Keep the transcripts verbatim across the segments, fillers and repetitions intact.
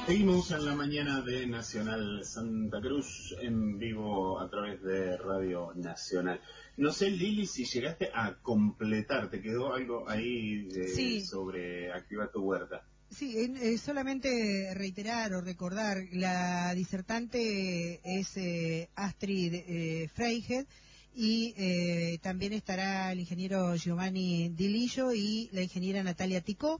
Seguimos en la mañana de Nacional Santa Cruz, en vivo a través de Radio Nacional. No sé, Lili, si llegaste a completar, ¿te quedó algo ahí de, sí. sobre Activa tu Huerta? Sí, eh, solamente reiterar o recordar, la disertante es eh, Astrid eh, Freihed, y eh, también estará el ingeniero Giovanni Dilillo y la ingeniera Natalia Ticó.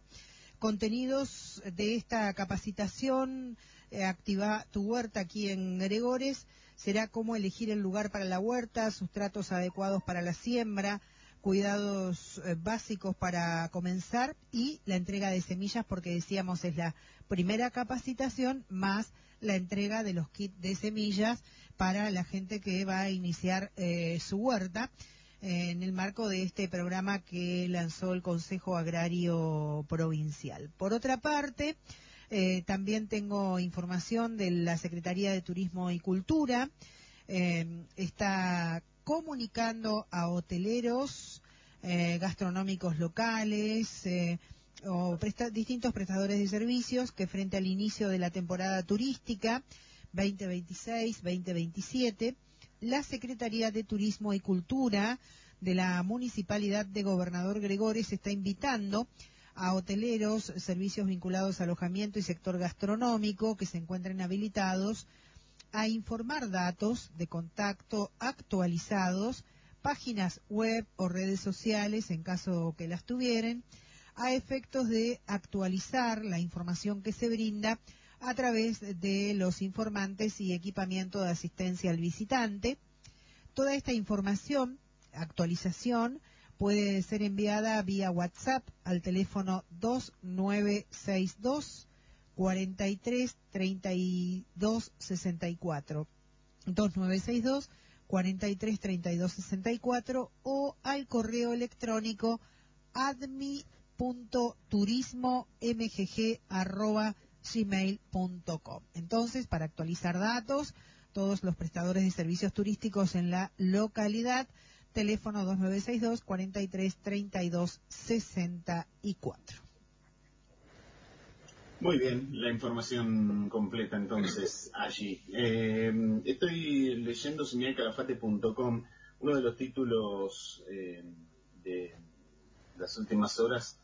Contenidos de esta capacitación, eh, Activa tu Huerta aquí en Gregores, será cómo elegir el lugar para la huerta, sustratos adecuados para la siembra, cuidados eh, básicos para comenzar y la entrega de semillas, porque decíamos es la primera capacitación más la entrega de los kits de semillas para la gente que va a iniciar eh, su huerta, en el marco de este programa que lanzó el Consejo Agrario Provincial. Por otra parte, eh, también tengo información de la Secretaría de Turismo y Cultura. Eh, está comunicando a hoteleros, eh, gastronómicos locales, eh, o presta- distintos prestadores de servicios que frente al inicio de la temporada turística veinte veintiséis veinte veintisiete, la Secretaría de Turismo y Cultura de la Municipalidad de Gobernador Gregores está invitando a hoteleros, servicios vinculados a alojamiento y sector gastronómico que se encuentren habilitados a informar datos de contacto actualizados, páginas web o redes sociales en caso que las tuvieran, a efectos de actualizar la información que se brinda a través de los informantes y equipamiento de asistencia al visitante. Toda esta información, actualización, puede ser enviada vía WhatsApp al teléfono dos nueve seis dos, cuarenta y tres, treinta y dos, sesenta y cuatro. dos nueve seis dos, cuarenta y tres, treinta y dos, sesenta y cuatro o al correo electrónico admi punto turismo m g g arroba gmail punto com. Entonces, para actualizar datos, todos los prestadores de servicios turísticos en la localidad, teléfono dos nueve seis dos, cuarenta y tres, treinta y dos, sesenta y cuatro. Muy bien, la información completa entonces allí. Eh, estoy leyendo señal calafate punto com, uno de los títulos eh, de las últimas horas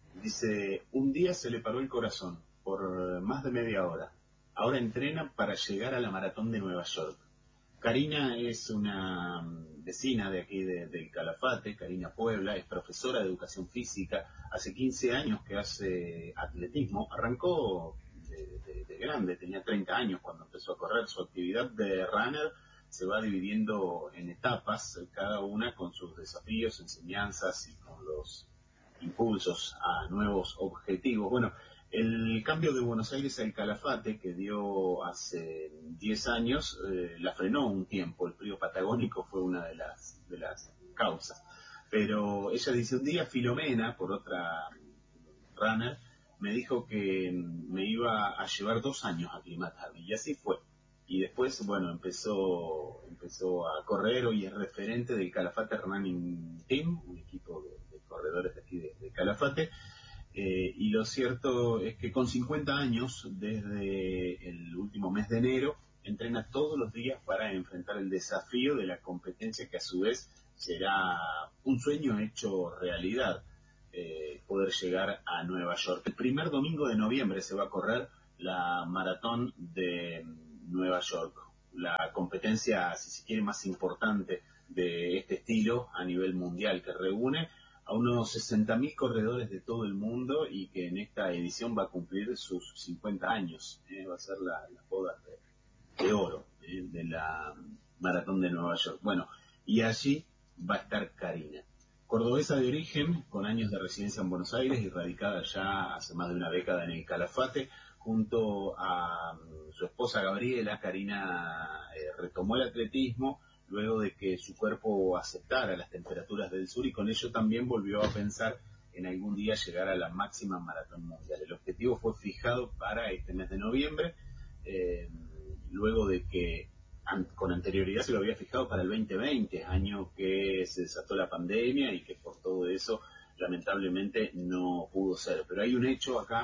dice: un día se le paró el corazón por más de media hora. Ahora entrena para llegar a la maratón de Nueva York. Karina es una vecina de aquí de, del Calafate, Karina Puebla, es profesora de educación física, hace quince años que hace atletismo, arrancó de, de, de grande, tenía treinta años cuando empezó a correr. Su actividad de runner se va dividiendo en etapas, cada una con sus desafíos, enseñanzas y con los impulsos a nuevos objetivos. Bueno, el cambio de Buenos Aires al Calafate, que dio hace diez años, eh, la frenó un tiempo. El frío patagónico fue una de las, de las causas. Pero ella dice: un día Filomena, por otra runner, me dijo que me iba a llevar dos años a aclimatarme, y así fue. Y después, bueno, empezó empezó a correr. Hoy es referente del Calafate Running Team, un equipo de, de corredores de aquí de, de Calafate. Eh, y lo cierto es que con cincuenta años, desde el último mes de enero, entrena todos los días para enfrentar el desafío de la competencia, que a su vez será un sueño hecho realidad, eh, poder llegar a Nueva York. El primer domingo de noviembre se va a correr la maratón de Nueva York, la competencia, si se quiere, más importante de este estilo a nivel mundial, que reúne a unos sesenta mil corredores de todo el mundo y que en esta edición va a cumplir sus cincuenta años. Eh, va a ser la, la boda de, de oro eh, de la maratón de Nueva York. Bueno, y allí va a estar Karina, cordobesa de origen, con años de residencia en Buenos Aires y radicada ya hace más de una década en el Calafate. Junto a um, su esposa Gabriela, Karina eh, retomó el atletismo luego de que su cuerpo aceptara las temperaturas del sur, y con ello también volvió a pensar en algún día llegar a la máxima maratón mundial. El objetivo fue fijado para este mes de noviembre, eh, luego de que an- con anterioridad se lo había fijado para el veinte veinte, año que se desató la pandemia y que por todo eso lamentablemente no pudo ser. Pero hay un hecho acá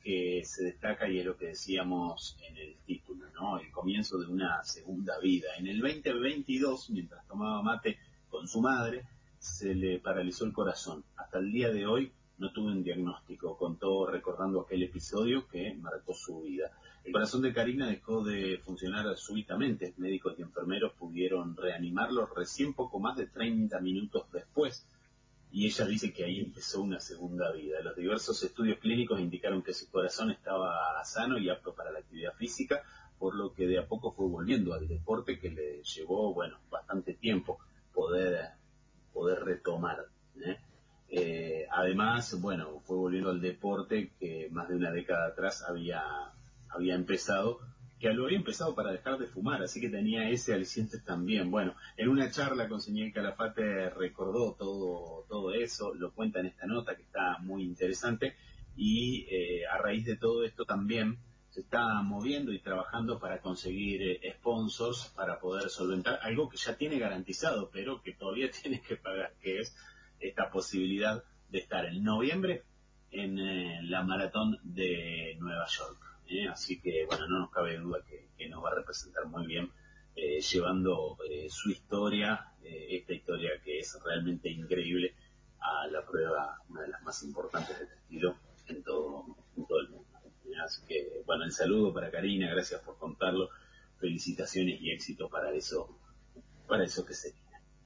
que se destaca y es lo que decíamos en el título, ¿no? El comienzo de una segunda vida. En el veinte veintidós, mientras tomaba mate con su madre, se le paralizó el corazón. Hasta el día de hoy no tuve un diagnóstico, contó recordando aquel episodio que marcó su vida. El corazón de Karina dejó de funcionar súbitamente. Médicos y enfermeros pudieron reanimarlo recién poco más de treinta minutos después. Y ella dice que ahí empezó una segunda vida. Los diversos estudios clínicos indicaron que su corazón estaba sano y apto para la actividad física, por lo que de a poco fue volviendo al deporte que le llevó, bueno, bastante tiempo poder, poder retomar, ¿eh? Eh, además, bueno, fue volviendo al deporte que más de una década atrás había, había empezado, que lo había empezado para dejar de fumar, así que tenía ese aliciente también. Bueno, en una charla con señor Calafate recordó todo, todo eso, lo cuenta en esta nota que está muy interesante, y eh, a raíz de todo esto también se está moviendo y trabajando para conseguir eh, sponsors para poder solventar algo que ya tiene garantizado, pero que todavía tiene que pagar, que es esta posibilidad de estar en noviembre en eh, la maratón de Nueva York. ¿eh? Así que, bueno, no nos cabe duda que, que nos va a representar muy bien, eh, llevando eh, su historia, eh, esta historia que es realmente increíble, a la prueba, una de las más importantes de este estilo en todo, en todo el mundo. ¿eh? Así que, bueno, el saludo para Karina, gracias por contarlo, felicitaciones y éxito para eso, para eso que se viene.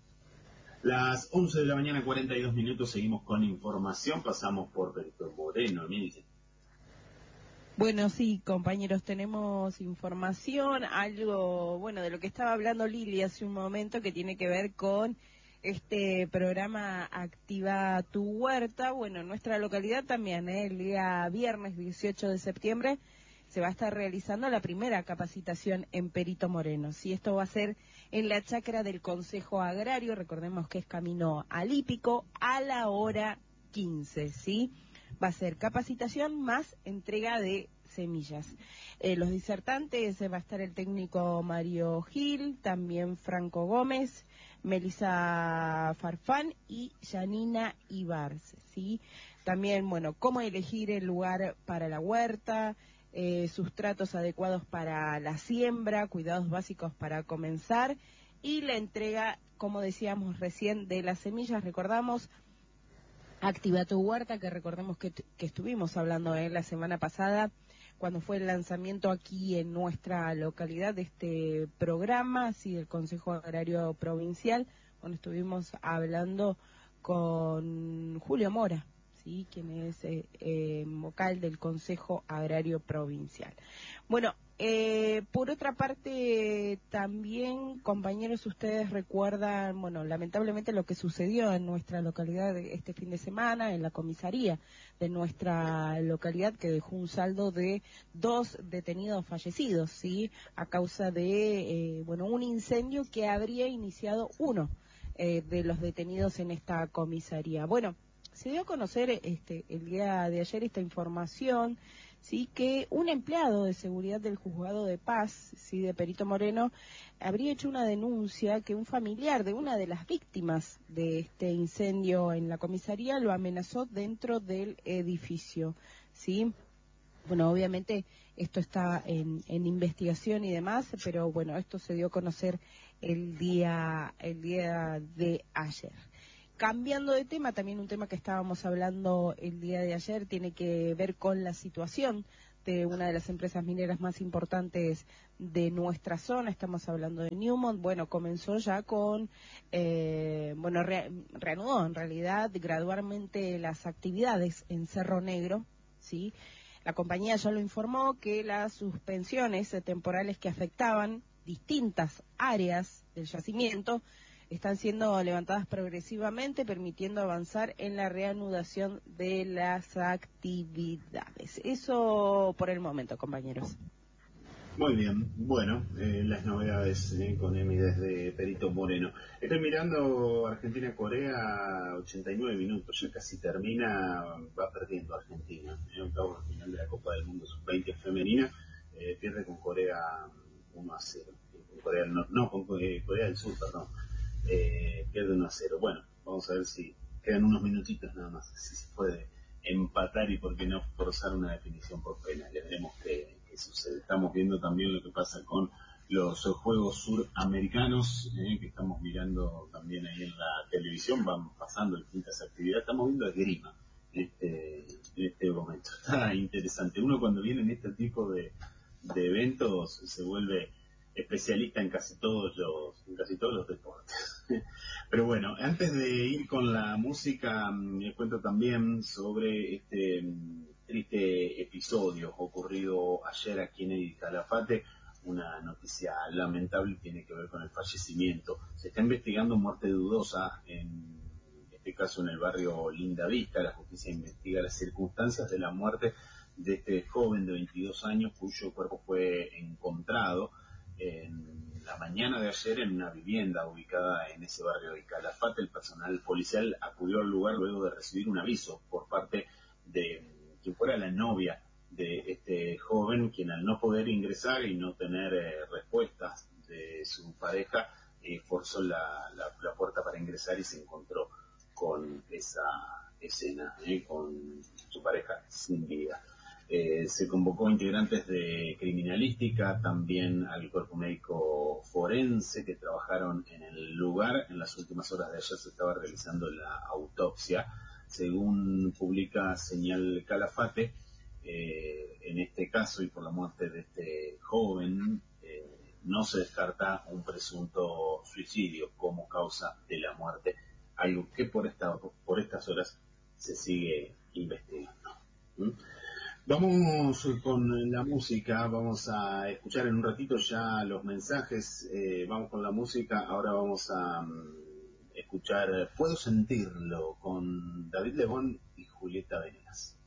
Las once de la mañana, cuarenta y dos minutos, seguimos con información, pasamos por Perito Moreno, Emilce. Bueno, sí, compañeros, tenemos información, algo, bueno, de lo que estaba hablando Lili hace un momento, que tiene que ver con este programa Activa tu Huerta. Bueno, en nuestra localidad también, ¿eh? El día viernes dieciocho de septiembre se va a estar realizando la primera capacitación en Perito Moreno. Sí, esto va a ser en la chacra del Consejo Agrario, recordemos que es camino al Hípico, a la hora quince, ¿sí? Va a ser capacitación más entrega de semillas. Eh, los disertantes, eh, va a estar el técnico Mario Gil, también Franco Gómez, Melissa Farfán y Janina Ibarz, ¿sí? También, bueno, cómo elegir el lugar para la huerta, eh, sustratos adecuados para la siembra, cuidados básicos para comenzar y la entrega, como decíamos recién, de las semillas. Recordamos Activa tu Huerta, que recordemos que, que estuvimos hablando eh, la semana pasada, cuando fue el lanzamiento aquí en nuestra localidad de este programa, sí, del Consejo Agrario Provincial. Bueno, estuvimos hablando con Julio Mora, sí, quien es eh, eh, vocal del Consejo Agrario Provincial. Bueno, eh, por otra parte, también, compañeros, ustedes recuerdan, bueno, lamentablemente lo que sucedió en nuestra localidad este fin de semana, en la comisaría de nuestra localidad, que dejó un saldo de dos detenidos fallecidos, ¿sí?, a causa de, eh, bueno, un incendio que habría iniciado uno eh, de los detenidos en esta comisaría. Bueno, se dio a conocer este el día de ayer esta información, sí, que un empleado de seguridad del juzgado de paz, sí, de Perito Moreno, habría hecho una denuncia que un familiar de una de las víctimas de este incendio en la comisaría lo amenazó dentro del edificio, sí. Bueno, obviamente esto está en, en investigación y demás, pero bueno, esto se dio a conocer el día el día de ayer. Cambiando de tema, también un tema que estábamos hablando el día de ayer tiene que ver con la situación de una de las empresas mineras más importantes de nuestra zona. Estamos hablando de Newmont. Bueno, comenzó ya con, eh, bueno, re, reanudó en realidad gradualmente las actividades en Cerro Negro, ¿sí? La compañía ya lo informó que las suspensiones temporales que afectaban distintas áreas del yacimiento están siendo levantadas progresivamente, permitiendo avanzar en la reanudación de las actividades. Eso por el momento, compañeros. Muy bien, bueno, eh, las novedades eh, con Emi desde Perito Moreno. Estoy mirando Argentina-Corea, ochenta y nueve minutos, ya casi termina, va perdiendo Argentina. En octavos al final de la Copa del Mundo sub veinte femenina, eh, pierde con Corea uno a cero. Con Corea del Norte, no, con eh, Corea del Sur, perdón. Eh, pierde uno a cero. Bueno, vamos a ver si quedan unos minutitos nada más, si se puede empatar y por qué no forzar una definición por penales. Veremos qué, qué sucede. Estamos viendo también lo que pasa con los Juegos Suramericanos, eh, que estamos mirando también ahí en la televisión, van pasando distintas actividades, estamos viendo esgrima en este, en este momento. Está interesante. Uno cuando viene en este tipo de, de eventos se vuelve especialista en casi todos los, en casi todos los deportes. Pero bueno, antes de ir con la música, les cuento también sobre este triste episodio ocurrido ayer aquí en el Calafate. Una noticia lamentable tiene que ver con el fallecimiento. Se está investigando muerte dudosa, en este caso en el barrio Lindavista. La justicia investiga las circunstancias de la muerte de este joven de veintidós años cuyo cuerpo fue encontrado en la mañana de ayer en una vivienda ubicada en ese barrio de Calafate. El personal policial acudió al lugar luego de recibir un aviso por parte de quien fuera la novia de este joven, quien al no poder ingresar y no tener eh, respuestas de su pareja, eh, forzó la, la, la puerta para ingresar y se encontró con esa escena, eh, con su pareja sin vida. Eh, se convocó a integrantes de criminalística, también al cuerpo médico forense que trabajaron en el lugar. En las últimas horas de ayer se estaba realizando la autopsia. Según publica Señal Calafate, eh, en este caso y por la muerte de este joven, eh, no se descarta un presunto suicidio como causa de la muerte, algo que por, esta, por estas horas se sigue investigando. ¿Mm? Vamos con la música, vamos a escuchar en un ratito ya los mensajes, eh, vamos con la música, ahora vamos a um, escuchar Puedo Sentirlo con David Lebón y Julieta Venegas.